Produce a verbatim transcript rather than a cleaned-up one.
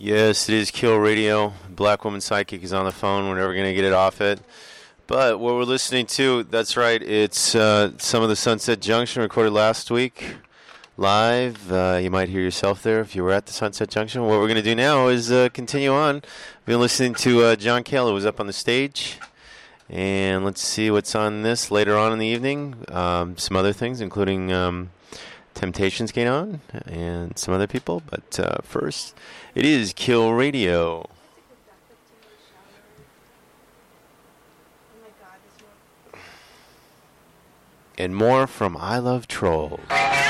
Yes, it is Kill Radio. Black Woman Psychic is on the phone. We're never going to get it off it. But what we're listening to, that's right, it's uh, some of the Sunset Junction recorded last week live. Uh, you might hear yourself there if you were at the Sunset Junction. What we're going to do now is uh, continue on. We've been listening to uh, John Cale, who was up on the stage. And let's see what's on this later on in the evening. Um, some other things, including um, Temptations Gain On and some other people. But uh, first, it is Kill Radio. And more from I Love Trolls.